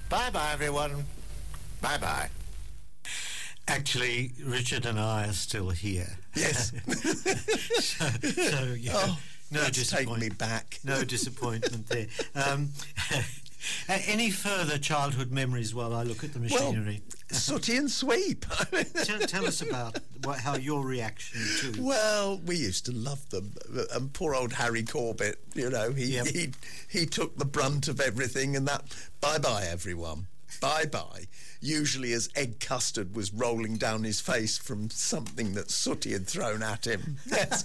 Bye-bye, everyone. Bye-bye. Actually, Richard and I are still here. Yes. So yeah, no that's taken me back. No disappointment there. Any further childhood memories while I look at the machinery? Well, Sooty and Sweep. Tell us about how your reaction to. Well, we used to love them. And poor old Harry Corbett, he took the brunt of everything, and that bye-bye, everyone. Bye-bye. Usually as egg custard was rolling down his face from something that Sooty had thrown at him. Yes.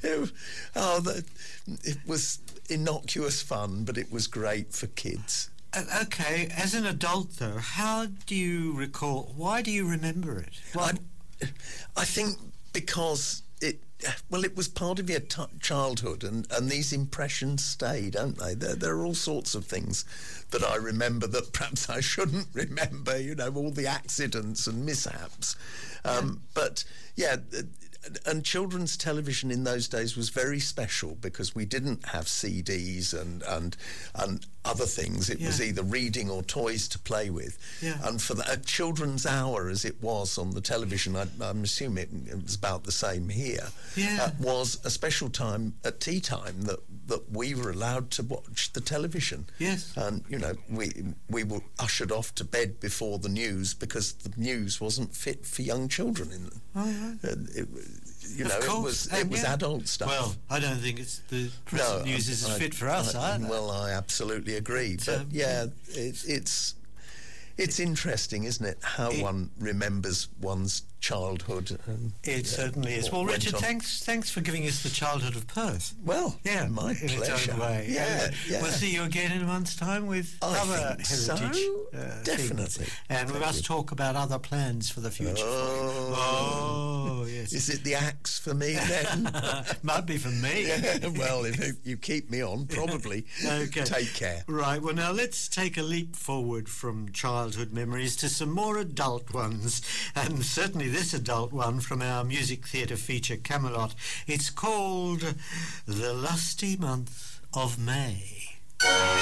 It was innocuous fun, but it was great for kids. Okay, as an adult though, how do you recall, why do you remember it? I think because it was part of your childhood, and these impressions stay, don't they? There are all sorts of things that I remember that perhaps I shouldn't remember, all the accidents and mishaps. But yeah, and children's television in those days was very special because we didn't have CDs and other things. It was either reading or toys to play with. Yeah. And for a children's hour, as it was on the television, I'm assuming it was about the same here, was a special time at tea time that we were allowed to watch the television. Yes. And, we were ushered off to bed before the news because the news wasn't fit for young children. It was adult stuff. Well, I don't think it's the present news is fit for us either. Well, I absolutely agree. But it's interesting, isn't it, how one remembers one's childhood. It certainly is. Well, Richard, thanks for giving us the childhood of Perth. Well, my in pleasure. Its own way. Yeah. We'll see you again in a month's time with other heritage. So. Definitely. Things. And we must talk about other plans for the future. Oh, yes. Is it the axe for me then? Might be for me. Well, if you keep me on, probably. Okay. Take care. Right. Well, now let's take a leap forward from childhood memories to some more adult ones, and certainly this adult one from our music theatre feature Camelot. It's called The Lusty Month of May.